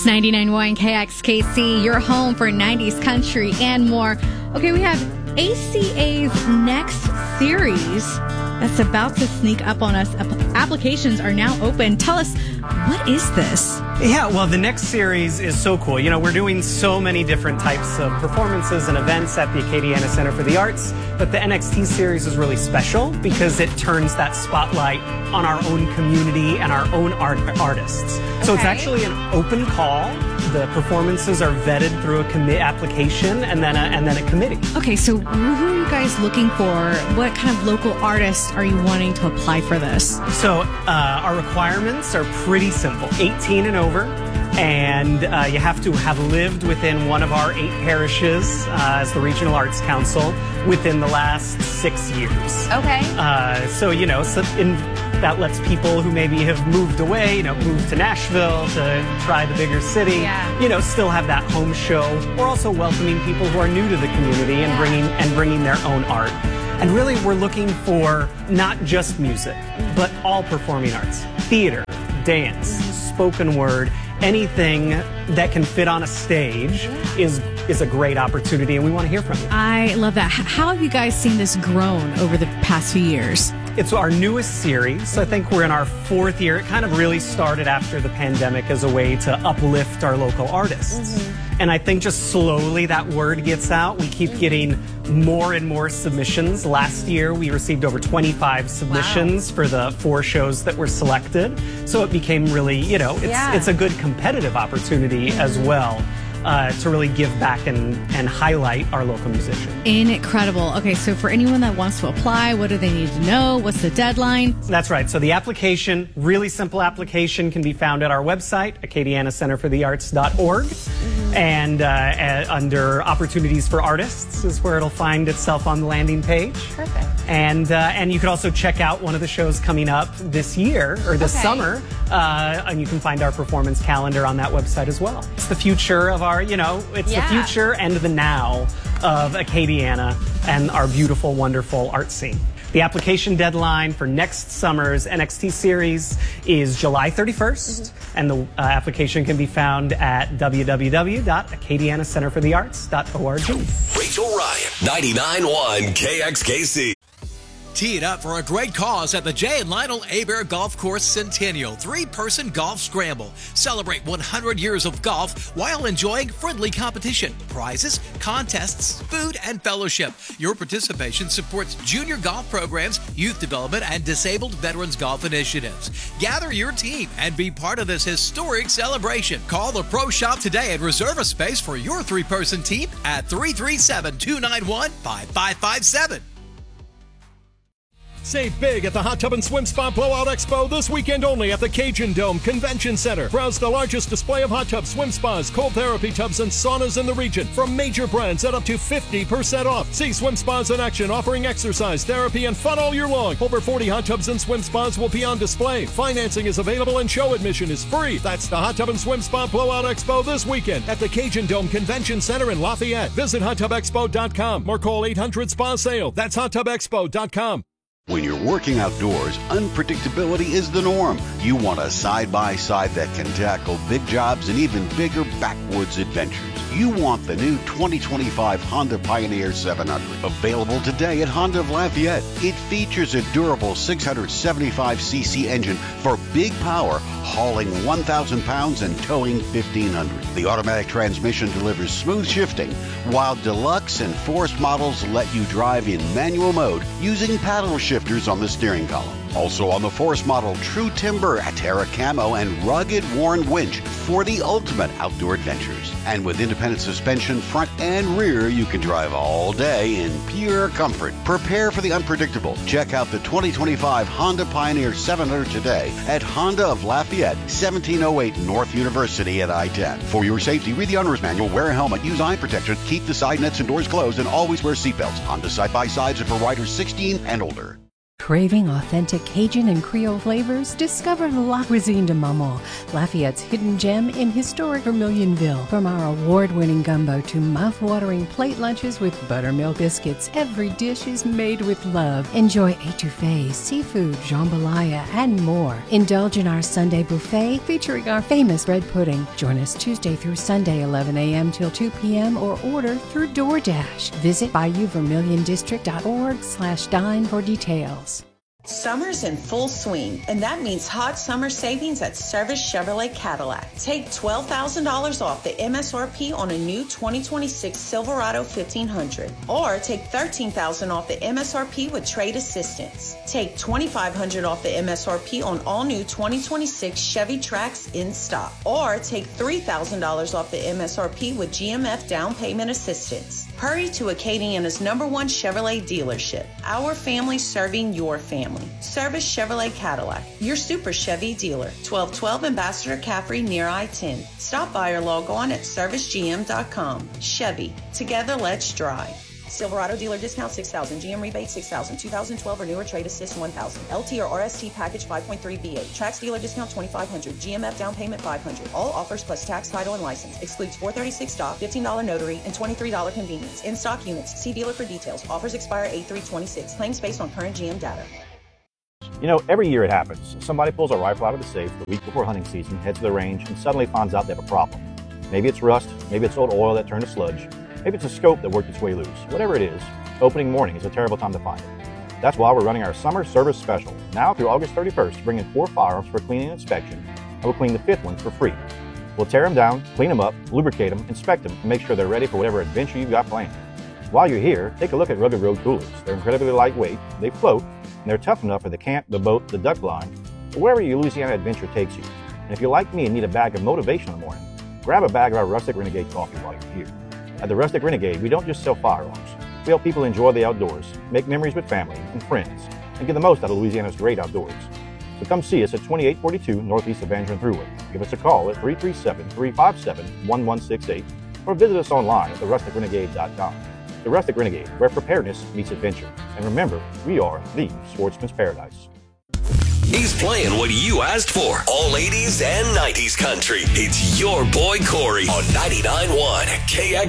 It's 99.1 KXKC, your home for 90s country and more. Okay, we have ACA's next series that's about to sneak up on us. Applications are now open. Tell us, what is this? Yeah, well, the next series is so cool. You know, we're doing so many different types of performances and events at the Acadiana Center for the Arts, but the NXT series is really special because it turns that spotlight on our own community and our own artists. So it's actually an open call. The performances are vetted through a application and then a committee. Okay, so who are you guys looking for? What kind of local artists are you wanting to apply for this? So our requirements are pretty simple: 18 and over, and you have to have lived within one of our 8 parishes as the Regional Arts Council within the last 6 years. Okay. So, you know, that lets people who maybe have moved away, move to Nashville to try the bigger city, still have that home show. We're also welcoming people who are new to the community and bringing their own art. And really, we're looking for not just music, but all performing arts: theater, dance, spoken word. Anything that can fit on a stage is a great opportunity, and we want to hear from you. I love that. How have you guys seen this grown over the past few years? It's our newest series. I think we're in our 4th year. It kind of really started after the pandemic as a way to uplift our local artists. And I think just slowly that word gets out. We keep getting more and more submissions. Last year, we received over 25 submissions for the 4 shows that were selected. So it became really, it's a good competitive opportunity as well. To really give back and highlight our local musicians. Incredible. Okay, so for anyone that wants to apply, what do they need to know? What's the deadline? That's right. So the application, really simple application, can be found at our website, acadianacenterforthearts.org. And under Opportunities for Artists is where it'll find itself on the landing page. Perfect. And you can also check out one of the shows coming up this year, or this summer, and you can find our performance calendar on that website as well. It's the future of our, the future and the now of Acadiana and our beautiful, wonderful art scene. The application deadline for next summer's NXT series is July 31st, and the application can be found at www.acadianacenterforthearts.org. Rachel Ryan, 99.1 KXKC. Tee it up for a great cause at the Jay and Lionel Hebert Golf Course Centennial 3-person golf scramble. Celebrate 100 years of golf while enjoying friendly competition, prizes, contests, food, and fellowship. Your participation supports junior golf programs, youth development, and disabled veterans golf initiatives. Gather your team and be part of this historic celebration. Call the Pro Shop today and reserve a space for your 3-person team at 337-291-5557. Save big at the Hot Tub and Swim Spa Blowout Expo this weekend only at the Cajun Dome Convention Center. Browse the largest display of hot tubs, swim spas, cold therapy tubs, and saunas in the region from major brands at up to 50% off. See swim spas in action, offering exercise, therapy, and fun all year long. Over 40 hot tubs and swim spas will be on display. Financing is available and show admission is free. That's the Hot Tub and Swim Spa Blowout Expo this weekend at the Cajun Dome Convention Center in Lafayette. Visit hottubexpo.com or call 800-SPA-SALE. That's hottubexpo.com. When you're working outdoors, unpredictability is the norm. You want a side-by-side that can tackle big jobs and even bigger backwoods adventures. You want the new 2025 Honda Pioneer 700. Available today at Honda of Lafayette. It features a durable 675cc engine for big power, hauling 1,000 pounds and towing 1,500. The automatic transmission delivers smooth shifting, while Deluxe and Forest models let you drive in manual mode using paddle shifters on the steering column. Also on the Forest model, true timber, Atera camo, and rugged worn winch for the ultimate outdoor adventures. And with independent suspension, front and rear, you can drive all day in pure comfort. Prepare for the unpredictable. Check out the 2025 Honda Pioneer 700 today at Honda of Lafayette, 1708 North University at I-10. For your safety, read the owner's manual, wear a helmet, use eye protection, keep the side nets and doors closed, and always wear seatbelts. Honda side-by-sides are for riders 16 and older. Craving authentic Cajun and Creole flavors? Discover La Cuisine de Maman, Lafayette's hidden gem in historic Vermilionville. From our award-winning gumbo to mouth-watering plate lunches with buttermilk biscuits, every dish is made with love. Enjoy etouffee, seafood, jambalaya, and more. Indulge in our Sunday buffet featuring our famous bread pudding. Join us Tuesday through Sunday, 11 a.m. till 2 p.m. or order through DoorDash. Visit BayouVermilionDistrict.org/dine for details. Summer's in full swing, and that means hot summer savings at Service Chevrolet Cadillac. Take $12,000 off the MSRP on a new 2026 Silverado 1500, or take $13,000 off the MSRP with trade assistance. Take $2,500 off the MSRP on all new 2026 Chevy Trax in stock, or take $3,000 off the MSRP with GMF down payment assistance. Hurry to Acadiana's #1 Chevrolet dealership. Our family serving your family. Service Chevrolet Cadillac, your super Chevy dealer. 1212 Ambassador Caffrey near I-10. Stop by or log on at servicegm.com. Chevy, together let's drive. Silverado dealer discount $6,000, GM rebate $6,000, 2012 or newer trade assist $1,000, LT or RST package 5.3 V8, Trax dealer discount $2,500, GMF down payment $500. All offers plus tax, title, and license. Excludes $436 stock, $15 notary, and $23 convenience. In stock units. See dealer for details. Offers expire 8/3/26. Claims based on current GM data. You know, every year it happens. Somebody pulls a rifle out of the safe the week before hunting season, heads to the range, and suddenly finds out they have a problem. Maybe it's rust, maybe it's old oil that turned to sludge, maybe it's a scope that worked its way loose. Whatever it is, opening morning is a terrible time to find it. That's why we're running our summer service special, now through August 31st, bring in 4 firearms for cleaning and inspection, and we'll clean the 5th one for free. We'll tear them down, clean them up, lubricate them, inspect them, and make sure they're ready for whatever adventure you've got planned. While you're here, take a look at Rugged Road Coolers. They're incredibly lightweight, they float, and they're tough enough for the camp, the boat, the duck line, or wherever your Louisiana adventure takes you. And if you're like me and need a bag of motivation in the morning, grab a bag of our Rustic Renegade coffee while you're here. At the Rustic Renegade, we don't just sell firearms. We help people enjoy the outdoors, make memories with family and friends, and get the most out of Louisiana's great outdoors. So come see us at 2842 Northeast Evangeline Thruway. Give us a call at 337-357-1168 or visit us online at therusticrenegade.com. The Rustic Renegade, where preparedness meets adventure. And remember, we are the Sportsman's Paradise. He's playing what you asked for. All 80s and 90s country. It's your boy Corey on 99.1 KX.